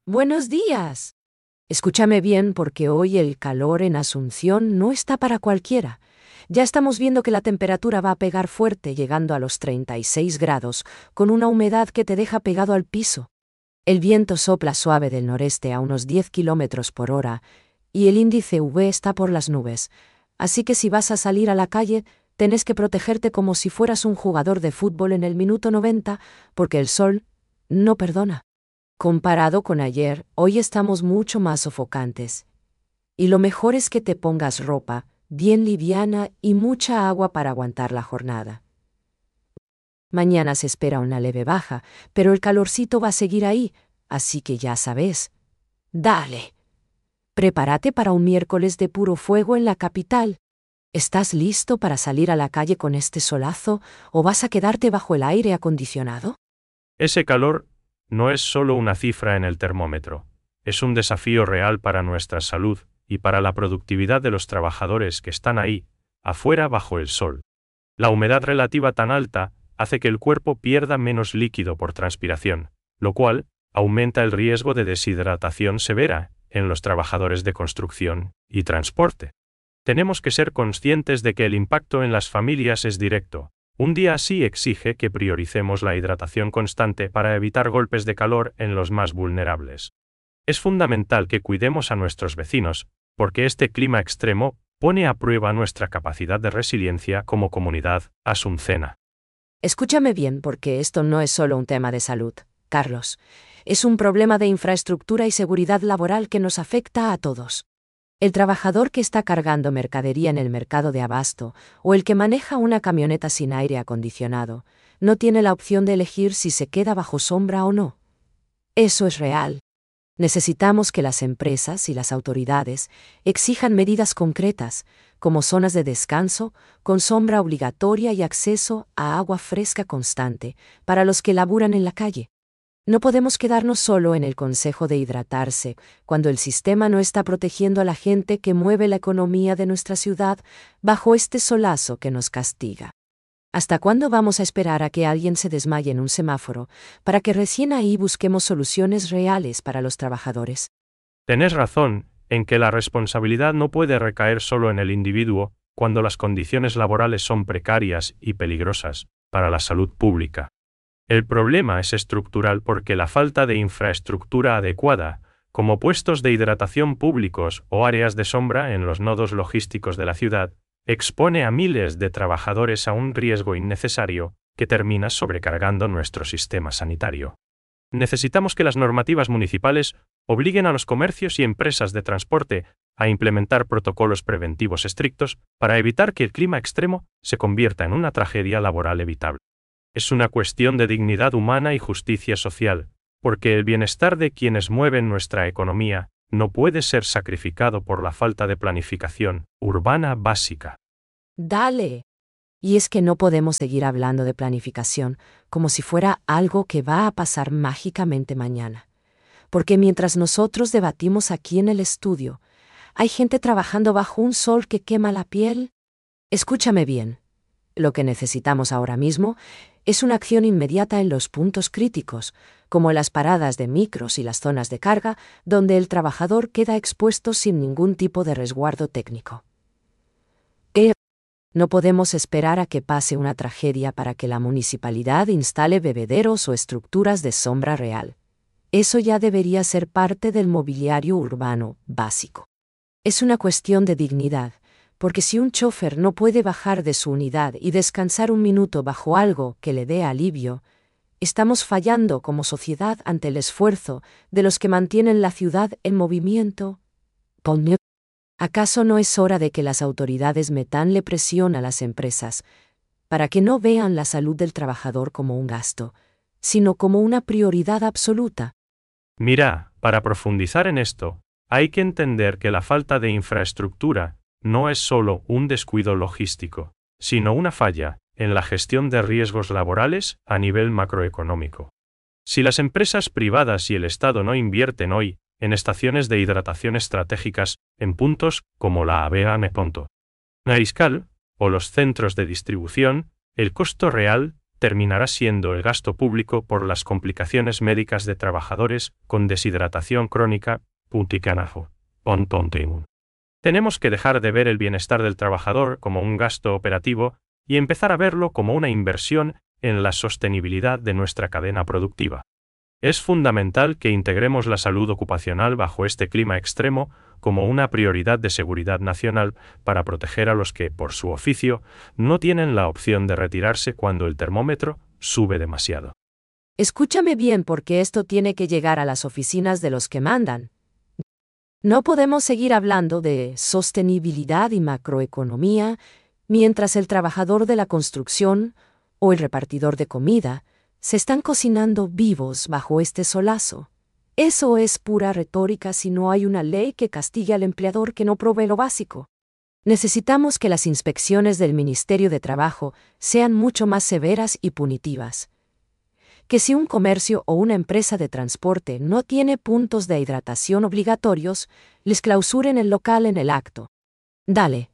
Buenos días. Escúchame bien porque hoy el calor en Asunción no está para cualquiera. Ya estamos viendo que la temperatura va a pegar fuerte llegando a los 36 grados, con una humedad que te deja pegado al piso. El viento sopla suave del noreste a unos 10 kilómetros por hora y el índice UV está por las nubes. Así que si vas a salir a la calle, tenés que protegerte como si fueras un jugador de fútbol en el minuto 90, porque el sol no perdona. Comparado con ayer, hoy estamos mucho más sofocantes. Y lo mejor es que te pongas ropa, bien liviana y mucha agua para aguantar la jornada. Mañana se espera una leve baja, pero el calorcito va a seguir ahí, así que ya sabes. ¡Dale! Prepárate para un miércoles de puro fuego en la capital. ¿Estás listo para salir a la calle con este solazo o vas a quedarte bajo el aire acondicionado? Ese calor no es solo una cifra en el termómetro, es un desafío real para nuestra salud y para la productividad de los trabajadores que están ahí, afuera bajo el sol. La humedad relativa tan alta hace que el cuerpo pierda menos líquido por transpiración, lo cual aumenta el riesgo de deshidratación severa en los trabajadores de construcción y transporte. Tenemos que ser conscientes de que el impacto en las familias es directo. Un día así exige que prioricemos la hidratación constante para evitar golpes de calor en los más vulnerables. Es fundamental que cuidemos a nuestros vecinos, porque este clima extremo pone a prueba nuestra capacidad de resiliencia como comunidad asuncena. Escúchame bien porque esto no es solo un tema de salud, Carlos. Es un problema de infraestructura y seguridad laboral que nos afecta a todos. El trabajador que está cargando mercadería en el mercado de abasto o el que maneja una camioneta sin aire acondicionado no tiene la opción de elegir si se queda bajo sombra o no. Eso es real. Necesitamos que las empresas y las autoridades exijan medidas concretas, como zonas de descanso, con sombra obligatoria y acceso a agua fresca constante para los que laburan en la calle. No podemos quedarnos solo en el consejo de hidratarse, cuando el sistema no está protegiendo a la gente que mueve la economía de nuestra ciudad bajo este solazo que nos castiga. ¿Hasta cuándo vamos a esperar a que alguien se desmaye en un semáforo para que recién ahí busquemos soluciones reales para los trabajadores? Tenés razón en que la responsabilidad no puede recaer solo en el individuo cuando las condiciones laborales son precarias y peligrosas para la salud pública. El problema es estructural porque la falta de infraestructura adecuada, como puestos de hidratación públicos o áreas de sombra en los nodos logísticos de la ciudad, expone a miles de trabajadores a un riesgo innecesario que termina sobrecargando nuestro sistema sanitario. Necesitamos que las normativas municipales obliguen a los comercios y empresas de transporte a implementar protocolos preventivos estrictos para evitar que el clima extremo se convierta en una tragedia laboral evitable. Es una cuestión de dignidad humana y justicia social, porque el bienestar de quienes mueven nuestra economía no puede ser sacrificado por la falta de planificación urbana básica. ¡Dale! Y es que no podemos seguir hablando de planificación como si fuera algo que va a pasar mágicamente mañana. Porque mientras nosotros debatimos aquí en el estudio, hay gente trabajando bajo un sol que quema la piel. Escúchame bien. Lo que necesitamos ahora mismo es una acción inmediata en los puntos críticos, como las paradas de micros y las zonas de carga, donde el trabajador queda expuesto sin ningún tipo de resguardo técnico. No podemos esperar a que pase una tragedia para que la municipalidad instale bebederos o estructuras de sombra real. Eso ya debería ser parte del mobiliario urbano básico. Es una cuestión de dignidad, porque si un chofer no puede bajar de su unidad y descansar un minuto bajo algo que le dé alivio, estamos fallando como sociedad ante el esfuerzo de los que mantienen la ciudad en movimiento. ¿Acaso no es hora de que las autoridades metanle presión a las empresas para que no vean la salud del trabajador como un gasto, sino como una prioridad absoluta? Mira, para profundizar en esto, hay que entender que la falta de infraestructura no es solo un descuido logístico, sino una falla en la gestión de riesgos laborales a nivel macroeconómico. Si las empresas privadas y el Estado no invierten hoy en estaciones de hidratación estratégicas en puntos como la AVEA Neponto, Nariscal o los centros de distribución, el costo real terminará siendo el gasto público por las complicaciones médicas de trabajadores con deshidratación crónica, punticanajo, ontontemun. Tenemos que dejar de ver el bienestar del trabajador como un gasto operativo y empezar a verlo como una inversión en la sostenibilidad de nuestra cadena productiva. Es fundamental que integremos la salud ocupacional bajo este clima extremo como una prioridad de seguridad nacional para proteger a los que, por su oficio, no tienen la opción de retirarse cuando el termómetro sube demasiado. Escúchame bien porque esto tiene que llegar a las oficinas de los que mandan. No podemos seguir hablando de sostenibilidad y macroeconomía mientras el trabajador de la construcción o el repartidor de comida se están cocinando vivos bajo este solazo. Eso es pura retórica si no hay una ley que castigue al empleador que no provee lo básico. Necesitamos que las inspecciones del Ministerio de Trabajo sean mucho más severas y punitivas. Que si un comercio o una empresa de transporte no tiene puntos de hidratación obligatorios, les clausuren el local en el acto. Dale.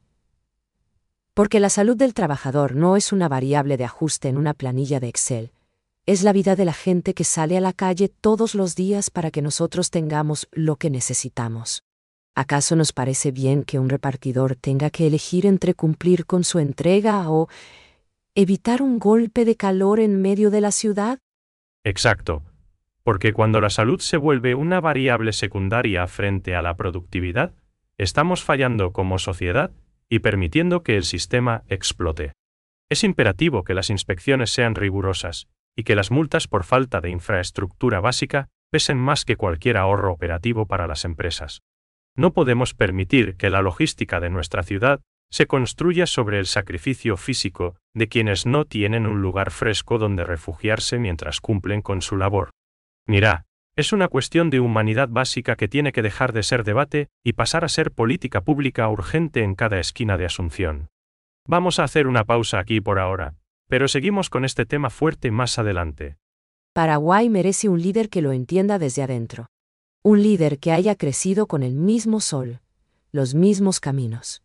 Porque la salud del trabajador no es una variable de ajuste en una planilla de Excel. Es la vida de la gente que sale a la calle todos los días para que nosotros tengamos lo que necesitamos. ¿Acaso nos parece bien que un repartidor tenga que elegir entre cumplir con su entrega o evitar un golpe de calor en medio de la ciudad? Exacto. Porque cuando la salud se vuelve una variable secundaria frente a la productividad, estamos fallando como sociedad y permitiendo que el sistema explote. Es imperativo que las inspecciones sean rigurosas y que las multas por falta de infraestructura básica pesen más que cualquier ahorro operativo para las empresas. No podemos permitir que la logística de nuestra ciudad se construya sobre el sacrificio físico de quienes no tienen un lugar fresco donde refugiarse mientras cumplen con su labor. Mira, es una cuestión de humanidad básica que tiene que dejar de ser debate y pasar a ser política pública urgente en cada esquina de Asunción. Vamos a hacer una pausa aquí por ahora, pero seguimos con este tema fuerte más adelante. Paraguay merece un líder que lo entienda desde adentro. Un líder que haya crecido con el mismo sol, los mismos caminos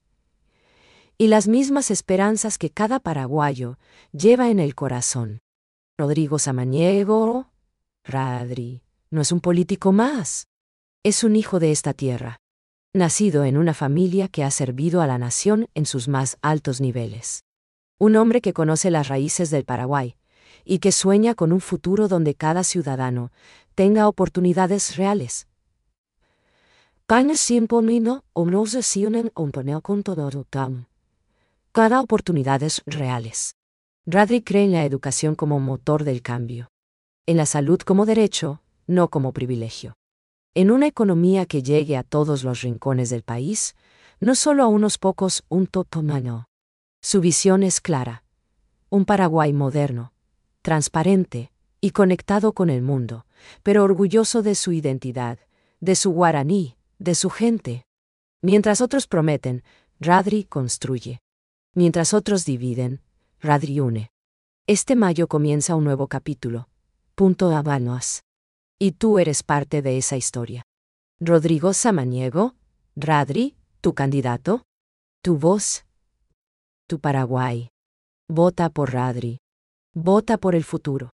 y las mismas esperanzas que cada paraguayo lleva en el corazón. Rodrigo Samaniego, Radri, no es un político más. Es un hijo de esta tierra, nacido en una familia que ha servido a la nación en sus más altos niveles. Un hombre que conoce las raíces del Paraguay y que sueña con un futuro donde cada ciudadano tenga oportunidades reales. Cada oportunidades reales. Radri cree en la educación como motor del cambio. En la salud como derecho, no como privilegio. En una economía que llegue a todos los rincones del país, no solo a unos pocos, un totomano. Su visión es clara. Un Paraguay moderno, transparente y conectado con el mundo, pero orgulloso de su identidad, de su guaraní, de su gente. Mientras otros prometen, Radri construye. Mientras otros dividen, Radri une. Este mayo comienza un nuevo capítulo. Punto Habanos. Y tú eres parte de esa historia. Rodrigo Samaniego, Radri, tu candidato, tu voz, tu Paraguay. Vota por Radri. Vota por el futuro.